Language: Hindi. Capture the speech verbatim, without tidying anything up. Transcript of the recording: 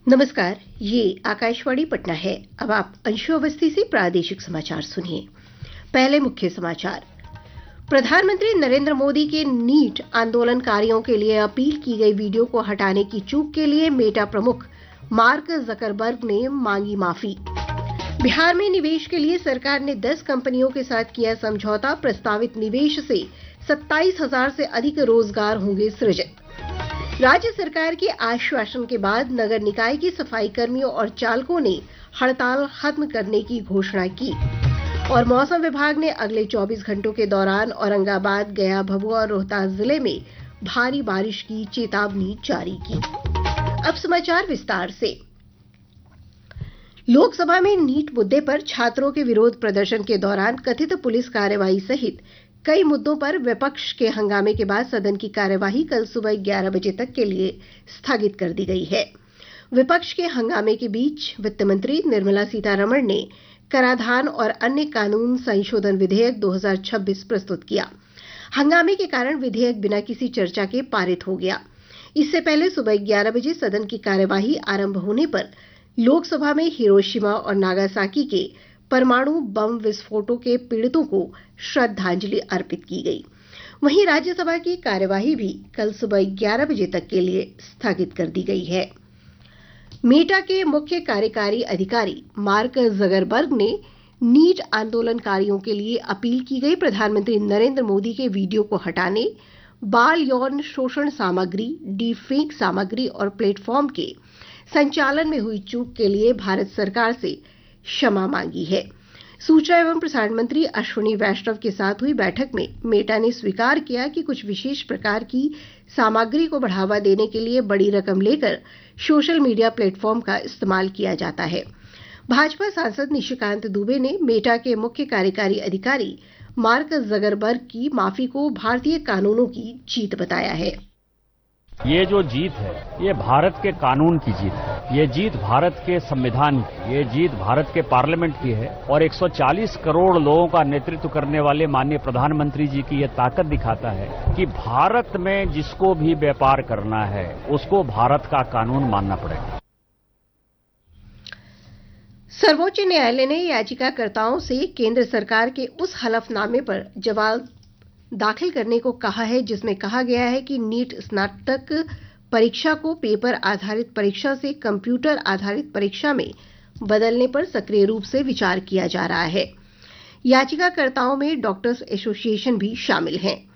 नमस्कार, ये आकाशवाणी पटना है। अब आप अंशु अवस्थी से प्रादेशिक समाचार सुनिए। पहले मुख्य समाचार। प्रधानमंत्री नरेंद्र मोदी के नीट आंदोलनकारियों के लिए अपील की गई वीडियो को हटाने की चूक के लिए मेटा प्रमुख मार्क जकरबर्ग ने मांगी माफी। बिहार में निवेश के लिए सरकार ने दस कंपनियों के साथ किया समझौता। प्रस्तावित निवेश से सत्ताईस हजार से अधिक रोजगार होंगे सृजित। राज्य सरकार के आश्वासन के बाद नगर निकाय के सफाई कर्मियों और चालकों ने हड़ताल खत्म करने की घोषणा की। और मौसम विभाग ने अगले चौबीस घंटों के दौरान औरंगाबाद, गया, भभुआ और रोहतास जिले में भारी बारिश की चेतावनी जारी की। अब समाचार विस्तार से। लोकसभा में नीट मुद्दे पर छात्रों के विरोध प्रदर्शन के दौरान कथित पुलिस कार्रवाई सहित कई मुद्दों पर विपक्ष के हंगामे के बाद सदन की कार्यवाही कल सुबह ग्यारह बजे तक के लिए स्थगित कर दी गई है। विपक्ष के हंगामे के बीच वित्त मंत्री निर्मला सीतारमण ने कराधान और अन्य कानून संशोधन विधेयक दो हजार छब्बीस प्रस्तुत किया। हंगामे के कारण विधेयक बिना किसी चर्चा के पारित हो गया। इससे पहले सुबह ग्यारह बजे सदन की कार्यवाही आरंभ होने पर लोकसभा में हिरोशिमा और नागासाकी के परमाणु बम विस्फोटों के पीड़ितों को श्रद्धांजलि अर्पित की गई। वहीं राज्यसभा की कार्यवाही भी कल सुबह ग्यारह बजे तक के लिए स्थगित कर दी गई है। मेटा के मुख्य कार्यकारी अधिकारी मार्क जकरबर्ग ने नीट आंदोलनकारियों के लिए अपील की गई प्रधानमंत्री नरेंद्र मोदी के वीडियो को हटाने, बाल यौन शोषण सामग्री, डीपफेक सामग्री और प्लेटफॉर्म के संचालन में हुई चूक के लिए भारत सरकार से क्षमा मांगी है। सूचना एवं प्रसारण मंत्री अश्विनी वैष्णव के साथ हुई बैठक में मेटा ने स्वीकार किया कि कुछ विशेष प्रकार की सामग्री को बढ़ावा देने के लिए बड़ी रकम लेकर सोशल मीडिया प्लेटफॉर्म का इस्तेमाल किया जाता है। भाजपा सांसद निशिकांत दुबे ने मेटा के मुख्य कार्यकारी अधिकारी मार्क जकरबर्ग की माफी को भारतीय कानूनों की जीत बताया है। ये जो जीत है ये भारत के कानून की जीत है, ये जीत भारत के संविधान की, ये जीत भारत के पार्लियामेंट की है और एक सौ चालीस करोड़ लोगों का नेतृत्व करने वाले माननीय प्रधानमंत्री जी की ये ताकत दिखाता है कि भारत में जिसको भी व्यापार करना है उसको भारत का कानून मानना पड़ेगा। सर्वोच्च न्यायालय ने याचिकाकर्ताओं से केंद्र सरकार के उस हलफनामे पर जवाब दाखिल करने को कहा है जिसमें कहा गया है कि नीट स्नातक परीक्षा को पेपर आधारित परीक्षा से कंप्यूटर आधारित परीक्षा में बदलने पर सक्रिय रूप से विचार किया जा रहा है। याचिकाकर्ताओं में डॉक्टर्स एसोसिएशन भी शामिल हैं।